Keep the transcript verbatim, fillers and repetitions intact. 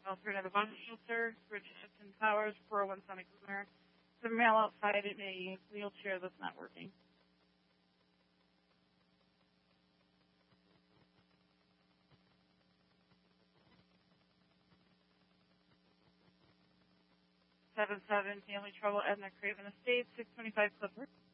call for another bus shelter, Rich Shipton Towers, four oh one Sonic Lunar. The male outside in a wheelchair that's not working. seven seven, family trouble, Edna Craven Estates, six twenty-five Clifford.